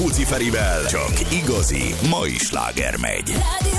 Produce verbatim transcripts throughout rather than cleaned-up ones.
Puci Ferivel csak igazi mai sláger megy.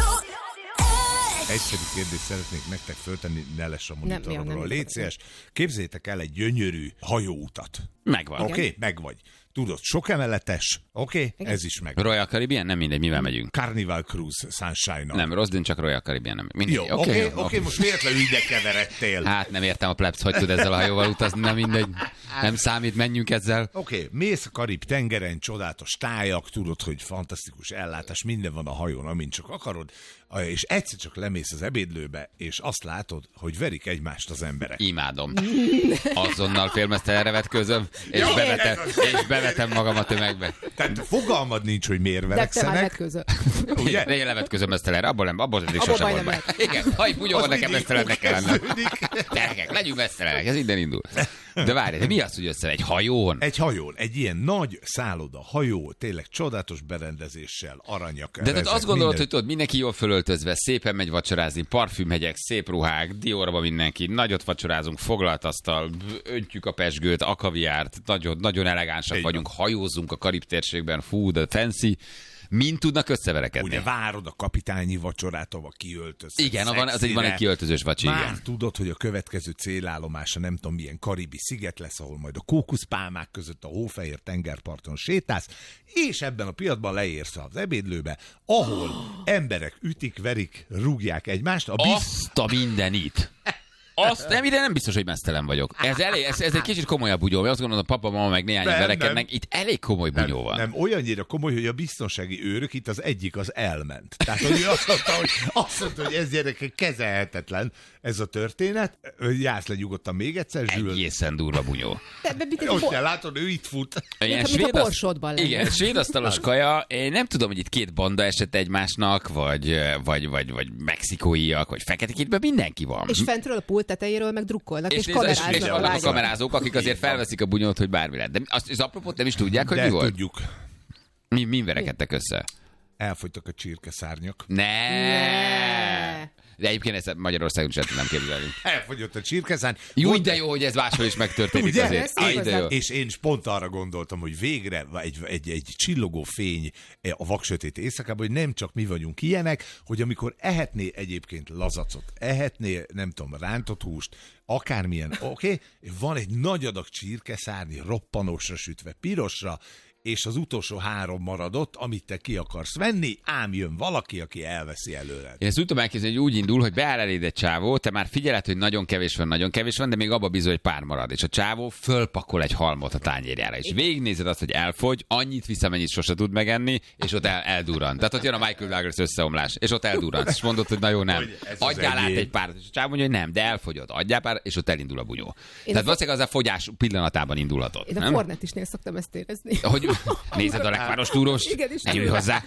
Egyszerű kérdést szeretnék nektek föltenni, ne lesz a monitoromról. Légy szíves, képzeljétek el egy gyönyörű hajóutat. Megvan. Oké, okay? Megvagy. Tudod, sok emeletes, oké, okay? Ez is meg. Royal Caribbean? Nem mindegy, mivel megyünk. Carnival Cruise, Sunshine-on. Nem, Rosdin, csak Royal Caribbean. Nem. Mindegy. Jó, oké, okay, okay, okay, most véletlenül ide keveredtél. Hát nem értem a plebsz, hogy tud ezzel a hajóval utazni, nem mindegy. Nem számít, menjünk ezzel. Oké, okay, mész a Karib-tengeren, csodálatos tájak, tudod, hogy fantasztikus ellátás, minden van a hajón, amint csak akarod, és egyszer csak lemész az ebédlőbe, és azt látod, hogy verik egymást az emberek. Imádom. Azonnal félmeztelenre vetközöm, és, Jó, bevetem, az... és bevetem magam a tömegbe. Tehát fogalmad nincs, hogy miért verekszenek. Ugye? Én levetközöm mesztelenre, abból nem, abból nem, sosem volt be. Igen, ha egy bunyó van, nekem mesztelennek kell lennem. Gyerekek, legyünk mesztelenek, ez innen indul. De várj, de mi az, hogy össze egy hajón? Egy hajón, egy ilyen nagy szálloda, hajó, tényleg csodálatos berendezéssel, aranyak. De tehát azt gondolod, minden... hogy tudod, mindenki jól fölöltözve, szépen megy vacsorázni, parfümhegyek, szép ruhák, Diorba mindenki, nagyot vacsorázunk, foglalt asztal, öntjük a pezsgőt, a kaviárt, nagyon, nagyon elegánsak Egy vagyunk, van. Hajózunk a Karib térségben, fú, de fancy. Mind tudnak összeverekedni? Ugye várod a kapitányi vacsorát, ahol kiöltöz. Igen, van, az egy, van egy kiöltözős vacsi. Már igen. tudod, hogy a következő célállomása nem tudom milyen karibi sziget lesz, ahol majd a kókuszpálmák között a hófehér tengerparton sétálsz, és ebben a pillanatban leérsz az ebédlőbe, ahol emberek ütik, verik, rúgják egymást. A biz... Azt a mindenit! Azt nem, ide nem biztos, hogy mesztelen vagyok. Ez, elég, ez, ez egy kicsit komolyabb bunyó. Azt gondolom, a papa, mama meg néhány verekednek. Itt elég komoly bunyó van. Nem, nem, olyannyira komoly, hogy a biztonsági őrök, itt az egyik az elment. Tehát, hogy azt mondta, hogy, azt mondta, hogy ez gyerekek kezelhetetlen ez a történet. Jász le nyugodtan még egyszer, Zsül. Egészen durva bunyó. Ott kell látod, ő itt fut. Ilyen svéd, azt... Igen, svédasztalos kaja. Én nem tudom, hogy itt két banda esett egymásnak, vagy, vagy, vagy, vagy mexikóiak, vagy feketékítben mindenki van. És fentről a pult tetejéről meg drukkolnak, és, és kameráznak. És vannak a kamerázók, akik azért felveszik a bunyót, hogy bármi lehet. De azt, az apropót nem is tudják, hogy de mi volt? tudjuk. Mi, mi verekedtek össze? Elfogytak a csirkeszárnyak. Ne! ne. De egyébként ezt Magyarországon sem tudnám képzelni. Elfogyott a csirkeszárny. Jó, de jó, hogy ez máshol is megtörténik azért. Áj, de jó. És én pont arra gondoltam, hogy végre egy, egy, egy csillogó fény a vaksötét éjszakában, hogy nem csak mi vagyunk ilyenek, hogy amikor ehetné egyébként lazacot, ehetné, nem tudom, rántott húst, akármilyen, oké, okay, van egy nagy adag csirkeszárny roppanósra sütve, pirosra, és az utolsó három maradott, amit te ki akarsz venni, ám jön valaki, aki elveszi előled. Én ezt úgy tudom elképzelni, hogy úgy indul, hogy beáll eléd egy csávó, te már figyeled, hogy nagyon kevés van, nagyon kevés van, de még abba bizony, hogy pár marad. És a csávó fölpakol egy halmot a tányérjára, és végignézed azt, hogy elfogy, annyit visz, amennyit sose tud megenni, és ott el, eldurran. Tehát ott jön a Michael Douglas összeomlás, és ott eldurran. És mondod, hogy na jó, nem. Adjál át egy párat, és a csávó mondja, hogy nem, de elfogyod. Adjál pár, és ott elindul a bunyó. Én Tehát valószínűleg az a fogyás pillanatában indulhatott. Én a Fornetisnél szoktam ezt érezni. Hogy nézed a lekváros túrós, ne ülj hozzá.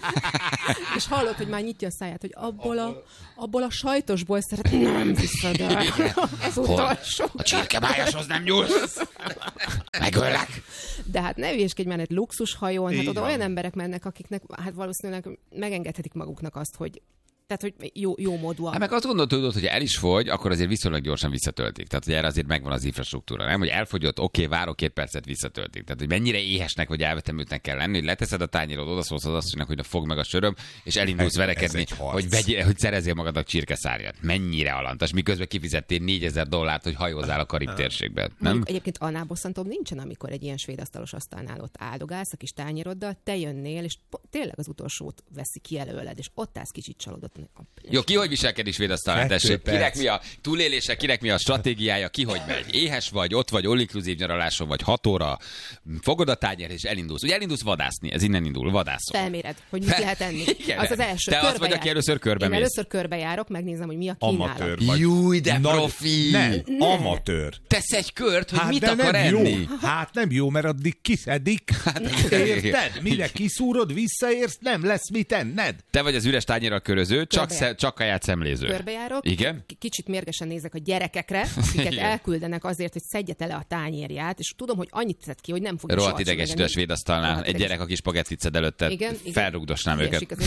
És hallod, hogy már nyitja a száját, hogy abból a, abból a sajtosból szeret, nem viszed el. Ez utolsó. A csirkebájashoz nem nyúlsz. Megöllek. De hát ne hülyéskedj már egy luxushajón, hát oda olyan emberek mennek, akiknek hát valószínűleg megengedhetik maguknak azt, hogy tehát, hogy jó, jó módúan. Hát meg azt gondolod, hogy el is fogy, akkor azért viszonylag gyorsan visszatöltik. Tehát, hogy erre azért megvan az infrastruktúra, nem? Hogy elfogyott, oké, okay, várok két percet, visszatöltik. Tehát, hogy mennyire éhesnek vagy elvetemültnek kell lenni, hogy leteszed a tányérod, odaszólsz az asszonynak, hogy na fogd meg a söröm, és elindulsz ez, verekedni, ez hogy, vegy, hogy szerezzél magadnak csirkeszárnyat. Mennyire alantas, miközben kifizettél négyezer dollárt, hogy hajózzál a Karib térségben. Nem? Mondjuk egyébként annál bosszantóbb nincsen, amikor egy ilyen svéd asztalos asztalnál ott áldogálsz a kis tányéroddal, te jönnél, és tényleg az utolsót veszi ki előled, és ott állsz kicsit csalódott. Jó, ki hogy viselkedik svédasztalán, tessék? Kinek mi a túlélése, kinek mi a stratégiája, ki hogy megy? Éhes vagy, ott vagy, all-inclusive nyaraláson vagy, hat óra, fogod a tányért és elindulsz. Ugye elindulsz vadászni, ez innen indul, vadászol. Felméred, hogy mit lehet enni. Igen, az az első. Te az vagy, aki először körbe mész. Először körbejárok, megnézem, hogy mi a kínálat. Júj, de profi! Nem, amatőr. Tesz egy kört, hogy hát mit akar enni. Jó. Hát nem jó, mert addig kiszedik. Hát, érted? Mire kiszúrod, visszaérsz, nem lesz mit enned. Te vagy az üres tányérral köröző, Szemléző, csak, sze, csak kaját szemléző. Körbejárok, igen? K- kicsit mérgesen nézek a gyerekekre, akiket elküldenek azért, hogy szedje le a tányérját, és tudom, hogy annyit tett ki, hogy nem fogja soha. Rohadt idegesítő a svédasztalnál. Egy gyerek, aki spagettit szed előtte, igen, felrugdosnám igen, őket.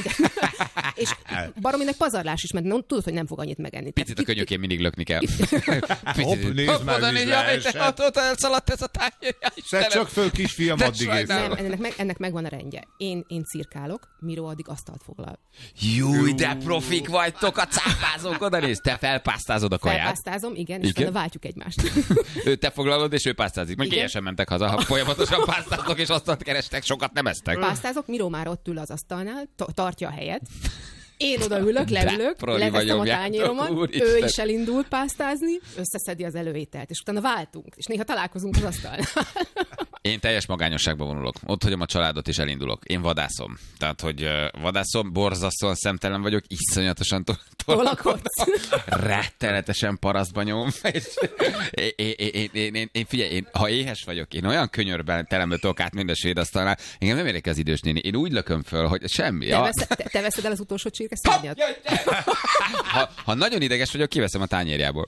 És barominek pazarlás is, mert nem, tudod, hogy nem fog annyit megenni. Picit a könyökén mindig lökni kell. Hopp, nézd már, ott elszaladt ez a tányér. Szedd csak föl, kisfiam, addig ész. Nem, ennek, meg, ennek megvan a rendje. Én, én cirkálok, Miró addig asztalt foglal. Júj, de profik vagytok, a cápázók, oda nézd, te felpásztázod a kaját. Felpásztázom, igen, és utána váltjuk egymást. Ő te foglalod, és ő pásztázik. Meg éjjel mentek haza, ha folyamatosan pásztáztok, és asztalt kerestek, sokat nem esztek. Pásztázok, Miró már ott ül az asztalnál, tartja a helyet. Én oda ülök, leülök, leveszem a tányéromat, ő is elindul pásztázni, összeszedi az előételt, és utána váltunk, és néha találkozunk az asztalnál. Én teljes magányosságba vonulok. Ott hagyom a családot, és elindulok. Én vadászom. Tehát, hogy uh, vadászom, borzasztóan szemtelen vagyok, iszonyatosan tolakodsz. Rettenetesen parasztba nyom. én, én, én, én, én, figyelj, én, ha éhes vagyok, én olyan könyörben telembe tudok át minden svédasztalnál, engem nem érdekel az idős néni. Én úgy lököm föl, hogy semmi. Te, vesz, te, te veszed el az utolsó csirke szárnyat? Ha, ha nagyon ideges vagyok, kiveszem a tányérjából.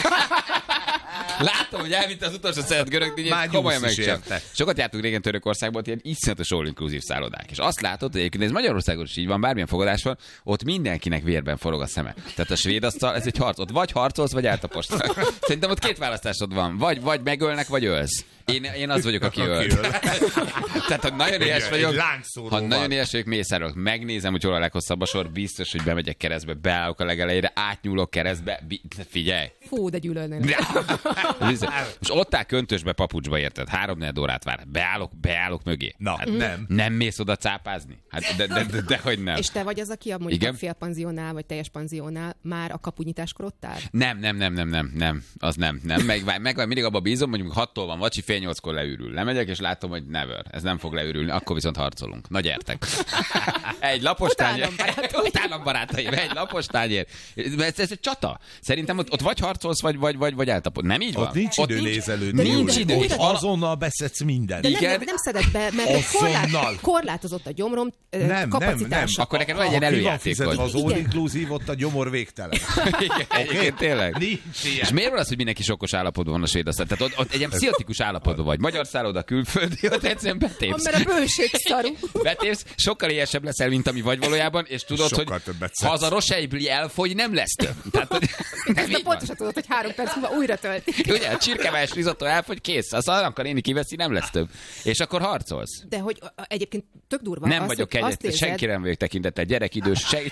Látom, hogy elvitte az utolsó szeret görög dinnyét, komolyan megcsem. Sokat jártunk régen Törökországban, ilyen iszonyatos all-inclusive szállodák. És azt látod, hogy egyébként ez Magyarországon is így van, bármilyen fogadás van, ott mindenkinek vérben forog a szeme. Tehát a svéd asztal, ez egy harc. Ott vagy harcolsz, vagy eltaposd. Szerintem ott két választásod van. Vagy, vagy megölnek, vagy ölsz. Én, én az vagyok, aki öl. Tehát, ha nagyon éhes vagyok, ha nagyon éhes vagyok, mészárolok. Megnézem, hogy hol a leghosszabb a sor, biztos, hogy bemegyek keresztbe, beállok a legelejére, átnyúlok keresztbe, figyelj. Fú, de gyűlölnél. Most ott áll köntösbe, papucsba, érted? Három-négy órát vár. Beállok, beállok mögé. Na, hát nem. Nem mész oda cápázni? Hát de, de, de, de hogy nem. És te vagy az, aki a mondjuk a fél panziónál, vagy teljes panziónál már a kapunyításkor ott áll? Nem, nem, nem, nem, nem, nem. Az nem, nem. Meg, meg mindig abba bízom, mondjuk hattól van vacsi, fél nyolckor leürül. Lemegyek, és látom, hogy never. Ez nem fog leürülni, akkor viszont harcolunk. Na gyertek. Egy lapos tányér. Utálom barátaim, egy lapos tányér. Ez, ez egy csata. Szerintem ott, ott vagy harcolsz, vagy, vagy, vagy, vagy eltapod. Nem így van? Ott nincs idő nézelődni. Nincs idő. Ott azonnal beszedsz mindent. De nem, nem, nem szedett be, mert korlát, korlátozott a gyomrom nem, kapacitása. Nem, nem. Akkor neked van egy ilyen előjátékod. Az all-inclusive, ott a gyomor végtelen. Igen, okay. Tényleg. Nincs ilyen. És miért van az, hogy mindenki sokkos állapotban van a svéd asztal? Tehát ott, ott egy ilyen pszichotikus állapotban vagy. Magyar szálloda, külföldi, ott egyszerűen betépsz. Mert a bőség szarú. Betépsz, sokkal éhesebb leszel, mint ami vagy valójában, és tudod, sokkal hogy ha az a roseibli elfogy, nem lesz több. Tehát, hogy nem így pontosan tudod, hogy három perc múlva újra töltik. Ugye, a csirkevályos risotto elfogy, kész. Azt akar néni kiveszi, nem lesz több. És akkor harcolsz. De hogy egyébként tök durva. Nem az, vagyok kegyetlen, senkire nem vagyok tekintettel, gyerek, idős, se...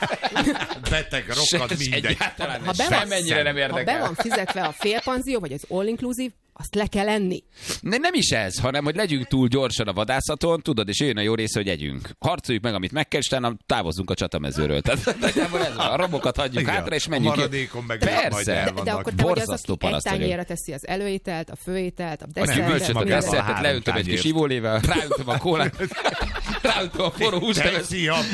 beteg, rokkad, mindegy. Ha be, nem érdekel. Ha be van fizetve a félpanzió, vagy az all-inclusive, azt le kell enni. Ne, nem is ez, hanem hogy legyünk túl gyorsan a vadászaton, tudod, és jön a jó része, hogy együnk. Harcoljuk meg, amit meg kell, és utána távozzunk a csatamezőről. Tehát ez van, a robokat hagyjuk igen, hátra, és menjünk ki. Maradékon meg persze, de, de akkor te vagy az, aki egy tányérra teszi az előételt, a főételt, a desszertet. A desszertet leöntöm egy kis ivólével, ráöntöm a kólát, ráöntöm a forró húst,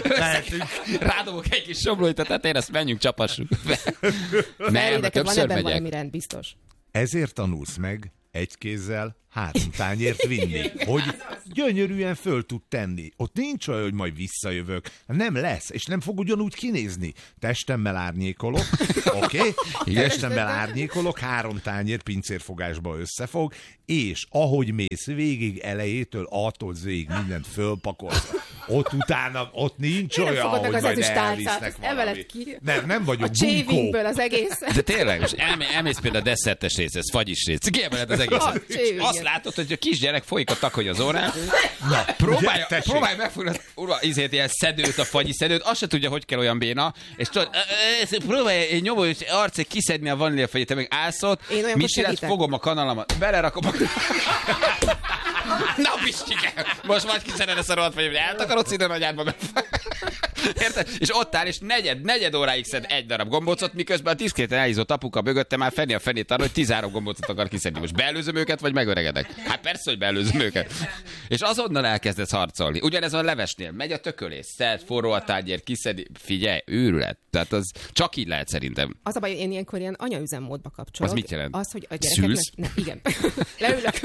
rádobok egy kis somlóit a tetején, azt menjünk, csapassuk. Nem, többször megyek. Valami rend, biztos. Ezért tanulsz meg egy kézzel három tányért vinni, hogy gyönyörűen föl tud tenni. Ott nincs olyan, hogy majd visszajövök. Nem lesz, és nem fog ugyanúgy kinézni. Testemmel árnyékolok, oké? Okay? Testemmel árnyékolok, három tányér pincérfogásba összefog, és ahogy mész végig elejétől, attól végig mindent fölpakolsz. Ott utána, ott nincs én olyan, hogy majd elvisznek valami. Ki. Nem, nem vagyok a csévinkből az egész. De tényleg, most elmész például a desszertes rész, ez fagyis rész. Kiemeled az egészet. Azt látod, hogy a kisgyerek folyik a takony az órán. Na, próbálja, próbálja megfogni az ura, izét, ilyen szedőt, a fagyi szedőt, azt se tudja, hogy kell olyan béna, és tudod, próbálja egy nyomós arcig kiszedni a vaníliafagyit, te meg állsz ott, Misirát, fogom a kanalamat, belerakom a... Na, Pistike! Most majd kiszeded ezt a rohadt fagyit, hogy eltakarodsz ide nagyádba be. Érted? És ott áll, és negyed, negyed óráig szed egy darab gombócot, miközben a diszkréten elhízott apuka mögötte már fenni a fenét arra, hogy tizenhárom gombócot akar kiszedni. Most beelőzöm őket, vagy megöregedek? Hát persze, hogy beelőzöm őket. És azonnal elkezdesz harcolni. Ugyanez van a levesnél. Megy a tökölés, szed, forró a tányér, kiszedi. Figyelj, őrület. Tehát az csak így lehet szerintem. Az a baj, én ilyenkor ilyen anyaüzemmódba kapcsolok. Az mit jelent? Az, hogy a gyerekeknek... Ne, igen. Leülök.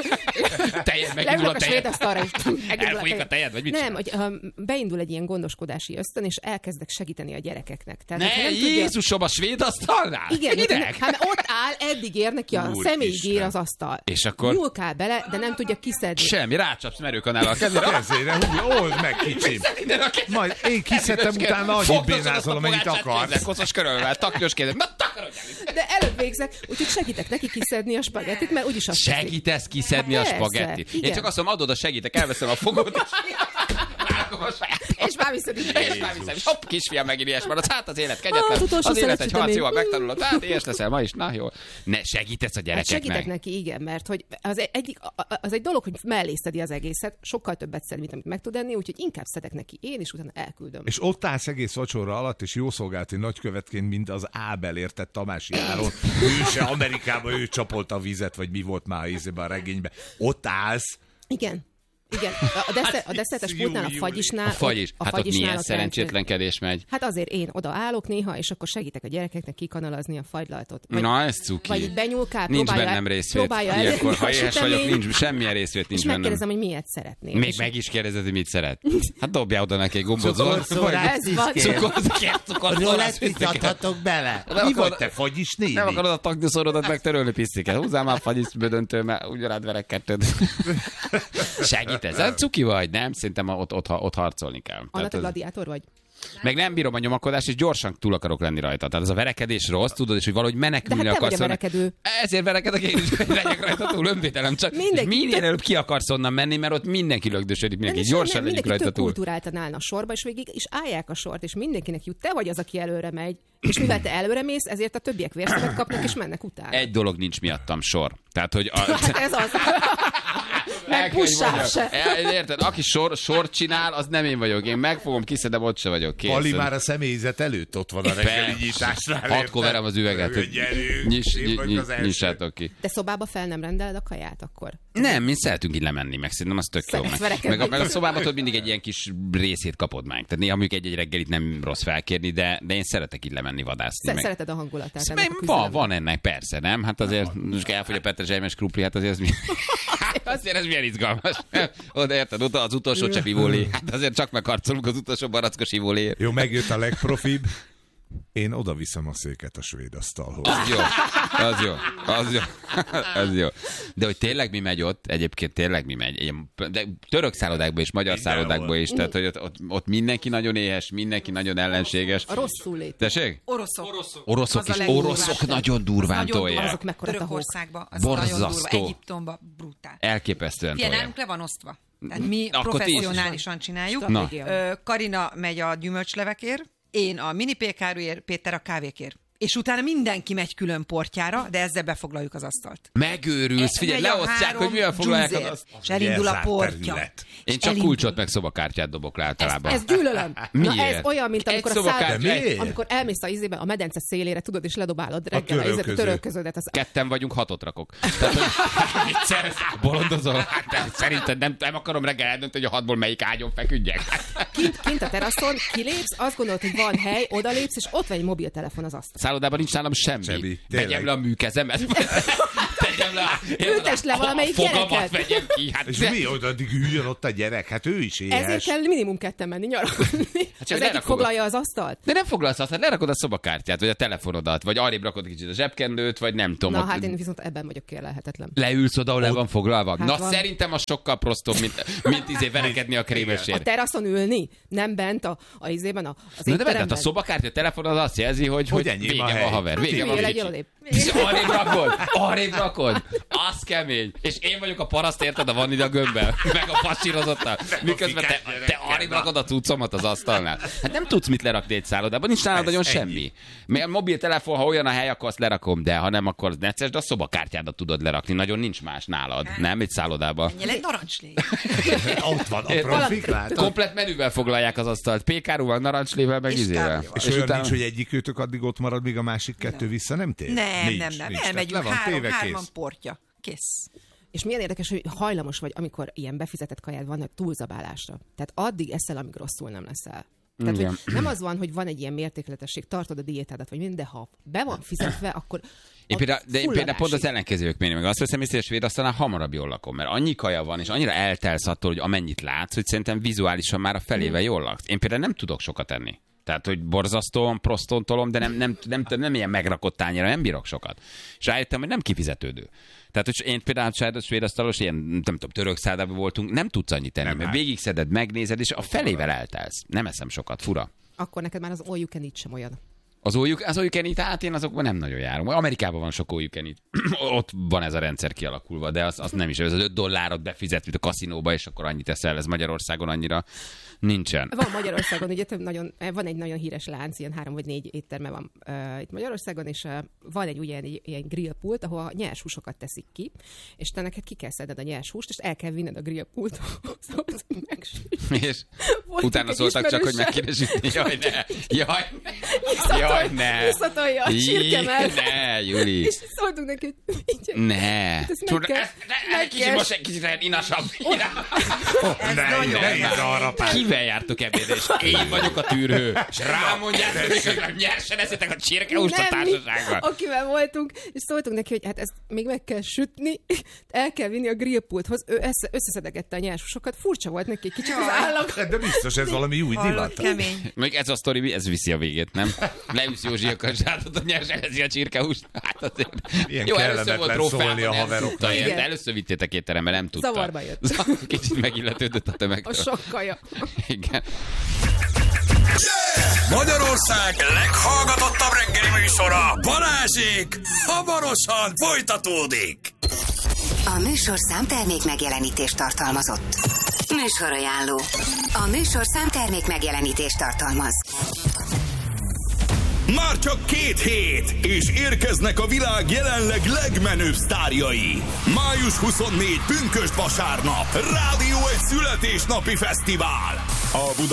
Leülök a svéd asztalra, és elfolyik a tejed, vagy mit nem, hogy um, beindul egy ilyen gondoskodási ösztön, és elkezdek segíteni a gyerekeknek. Tehát, ne, nem Jézusom, tudja... a svéd asztalnál? Igen, hát, hát ott áll, eddig ér neki a személyig ér az asztal. És akkor? Nyúlkál bele, de nem tudja kiszedni. Semmi, rácsapsz merőkanállal a kezére. A kezére, úgy, old meg, kicsim. Majd én kiszedtem, utána annyit bénázol, amennyit akarsz. Koszos körülvel, taknyos kézzel. Na, takarodjál! De előbb végzek, úgyhogy segítek neki kiszedni a spagettit, mert úgyis azt segítesz kiszedni a spagettit. Én csak azt mondom, adod a segítek, elveszem a fogót, és már viszed így. És már viszed. Hopp, kisfiam, megint ilyes maradsz. Hát az élet kegyetlen. Az, az élet egy harc, jól megtanulod. Hát ilyes leszel ma is. Na jó. Ne, segítesz a gyerekeknek. Hát segítek neki, igen, mert hogy az, egyik, az egy dolog, hogy mellé szedi az egészet, sokkal többet szed, mint amit meg tud enni, úgyhogy inkább szedek neki én, és utána elküldöm. És ott állsz egész vacsora alatt, és jószolgálati nagykövetként, mint az Ábel, érted, Tamási Áron. Ő se Amerikában, ő csapolta a vizet, vagy mi volt már a regényben. Ott állsz. Igen. Igen, a, desze, a desszertes pultnál, a fagyisnál... A fagy is. Hát ott milyen szerencsétlenkedés megy. Hát azért én oda állok néha, és akkor segítek a gyerekeknek kikanalazni a fagylaltot. Vagy, na, ez cuki. Vagy így benyúlkál, nincs próbálja, bennem részvét. Próbálja ilyenkor, ha éhes vagyok, nincs semmilyen részvét nincs és bennem. És megkérdezem, hogy miért szeretnél. Még meg is kérdezed, hogy mit szeret. Hát dobjál oda neki egy gombot. Ez van. Rólát izzadhatok bele. Mi volt te fagyis néni? Nem akarod a taknyoszorodat megtörölni, pisztiket. Húzzál már fagyis bödöntő, mert úgy rád verek kettőt. Segítesz. Cuki vagy. Nem, szerintem ott, ott, ott harcolni kell. Anna, te gladiátor vagy? Meg nem bírom a nyomakodást, és gyorsan túl akarok lenni rajta. Tehát az a verekedés rossz, tudod, és hogy valahogy menekülni hát akarsz. De hát te vagy a verekedő. Ezért verekedek én is, hogy legyek rajta túl, önvédelem. Csak minél előbb ki akarsz onnan menni, mert ott mindenki lögdösödik, mindenki gyorsan legyek rajta túl. Mindenki kultúráltan állna a sorba, és végig is állják a sort, és mindenkinek jut. Te vagy az, aki előre megy. És mivel te előre mész, ezért a többiek vérszemet kapnak, és mennek utána. Egy dolog nincs miattam, sor. Tehát, hogy... A... Hát ez az. Meg pussál se. Érted? Aki sor, sort csinál, az nem én vagyok. Én megfogom, kiszedem, ott se vagyok. Kész. Pali már a személyzet előtt ott van a reggeli nyitásnál. Hatkor verem az üveget, hogy nyissátok ki. De szobába fel nem rendeled a kaját akkor? Nem, mi szeretünk így lemenni, meg szerintem az tök jó. Meg, meg, a, meg a szobában tudod, mindig egy ilyen kis részét kapod meg. Tehát néha mondjuk egy-egy reggelit nem rossz felkérni, de, de én szeretek így lemenni vadászni. Sz- szereted a hangulatát. Ennek a van, van ennek, persze, nem? Hát azért, most elfogy a Petre Zselymes krupli, hát azért ez, mi... hát azért ez milyen izgalmas. Oda érted, az utolsó csepp ivólé. Hát azért csak megharcolunk az utolsó barackos ivólé. Jó, megjött a legprofibb. Én oda viszem a széket a svéd asztalhoz. Az jó, az jó, az jó, az jó. De hogy tényleg mi megy ott, egyébként tényleg mi megy. De török szállodákban és magyar szállodákban is, tehát hogy ott, ott, ott mindenki nagyon éhes, mindenki nagyon ellenséges. A rosszul lét. Tessék? Oroszok. Oroszok, oroszok is, oroszok nagyon durván tolják. Azok mekkora Törökországban, az nagyon durva, Egyiptomban brutál. Elképesztően tolják. Nálunk le van osztva. Tehát mi akkor professzionálisan csináljuk. Karina megy a gyümölcslevekért, én a mini pékáruért, Péter a kávékért. És utána mindenki megy külön portjára, de ezzel befoglaljuk az asztalt. Megőrülsz, figyelj, leosztják, hogy milyen foglalják az asztalt. És elindul a portja. Én csak elindul. Kulcsot meg szobakártyát dobok le általában. Ez, ez gyűlölöm. Miért? Na, ez olyan, mint amikor, a száll... amikor elmész a izébe, a medence szélére, tudod, és ledobálod reggel a, a törölköződet. Az... Ketten vagyunk, hatot rakok. Tehát, hogy viccelsz, bolondozol. Hát, szerinted nem, nem akarom reggel eldönteni, hogy a hatból melyik ágyon feküdjek. Kint, kint a teraszon, kilépsz, azt gondolod, hogy van hely, odalépsz, és ott van egy mobiltelefon az asztal. Szállodában nincs nálam semmi. semmi. Tegyem le a műkezemet. Tegyem le. Ültess le valamelyik gyereket. Vegyem ki. Hát és de... mi oda, addig üljön ott a gyerek? Hát ő is éhes. Ezért kell minimum ketten menni nyaralni. Hát az egyik foglalja az asztalt. De nem foglalsz azt, hát lerakod a szobakártyát, vagy a telefonodat, vagy arrébb rakod kicsit a zsebkendőt, vagy nem tudom. Na ott... hát én viszont ebben vagyok kérlelhetetlen. Leülsz oda, ahol le van foglalva. Hát Na van. Szerintem az sokkal prostóbb, mint, mint izé verekedni a krémesért. A teraszon ülni, nem bent a, a izében, a, az Na, de hát a szobakártya, a telefon az azt jelzi, hogy, hogy, hogy vége van a haver. Vége van a arrébb rakod, arrébb rakod. Az kemény. És én vagyok a paraszt, érted, a van ide a gömbbel, meg a pasírozottal. Miközben te, te arrébb rakod a cuccomat az asztalnál. Hát nem tudsz mit lerakni egy szállodában, nincs nálad nagyon semmi. Mert a mobiltelefon, ha olyan a hely, akkor azt lerakom, de ha nem, akkor necces, de a szobakártyádat tudod lerakni. Nagyon nincs más nálad, nem? Egy szállodában. Menjél egy narancslé. Ott van a profik, látod? Komplet menüvel foglalják az asztalt. Pékáruval, narancslével, meg izével. És, és olyan utána... nincs, hogy egyikőtök addig ott marad, míg a másik kettő vissza nem tér? Nem, nincs, nem, nem. Nincs. Elmegyünk három, hárman portja. Kész. És milyen érdekes, hogy hajlamos vagy, amikor ilyen befizetett kajád van, túlzabálásra. Tehát addig eszel, amíg rosszul nem leszel. Tehát, hogy nem az van, hogy van egy ilyen mértékletesség, tartod a diétádat, vagy minden, de ha be van fizetve, akkor Én például, de én például pont az ellenkezők mérni, meg azt veszem észre, hogy svéd asztalnál hamarabb jól lakom, mert annyi kaja van, és annyira eltelsz attól, hogy amennyit látsz, hogy szerintem vizuálisan már a felével jól laksz. Én például nem tudok sokat enni. Tehát, hogy borzasztóan prosztontolom, de nem, nem, nem, nem, nem ilyen megrakott tányéra, nem bírok sokat. És rájöttem, hogy nem kifizetődő. Tehát, hogy én például a svéd asztalos, ilyen, nem tudom, török szállodában voltunk, nem tudsz annyit tenni, mert végig szeded, megnézed, és a felével eltelsz. Nem eszem sokat, fura. Akkor neked már az all you can eat sem olyan. Az all you can eat, hát én azokban nem nagyon járom. Amerikában van sok all you can eat. Ott van ez a rendszer kialakulva, de az, az nem is. Ez az öt dollárot befizet, mint a kaszinóba, és akkor annyit eszel, ez Magyarországon annyira nincsen. Van Magyarországon, ugye több nagyon, van egy nagyon híres lánc, ilyen három vagy négy étterme van uh, itt Magyarországon, és uh, van egy ugye ilyen, ilyen grillpult, ahol nyers húsokat teszik ki, és te neked ki kell szedned a nyers húst, és el kell vinned a grillpulthoz, hogy megsütni. És utána szóltak csak, hogy meg kéne sütni. Jaj, ne! Jaj, ne! Jaj, ne! Visszatolja a csirkemet. Ne, Juli! És szóltunk neki, hogy ne! Tudod, kicsit most egy kicsit inasabb. Ne, ne, arra pár. Kivel jártok ebédre, és én vagyok a tűrhő, és rámondjátok, hogy nyersen eszitek a csirkehúst a társaságban. Akivel voltunk, és szóltunk neki, hogy hát ezt még meg kell sütni, el kell vinni a grillpulthoz, ő össze, összeszedegette a nyershúsokat, furcsa volt neki kicsit az állam. De biztos ez valami új divat. Kemény. Még ez a sztori, ez viszi a végét, nem? Leüszi Józsi a kazsátot, a nyersen eszi a csirkehúst. Hát azért. Ilyen jó, kellemetlen szólni a haveroknak. Először vittétek étterembe, nem tudta. Zavarba jött. Kicsit megilletődött a tömegtől. A sok kaja. Igen. Magyarország leghallgatottabb reggeli műsora, Balázsék hamarosan folytatódik. A műsorszám termék megjelenítést tartalmazott. Műsorajánló. A műsorszám termék megjelenítést tartalmaz. Már csak két hét, és érkeznek a világ jelenleg legmenőbb sztárjai. május huszonnégyedike pünkösd vasárnap. Rádió egy születésnapi fesztivál. A Buda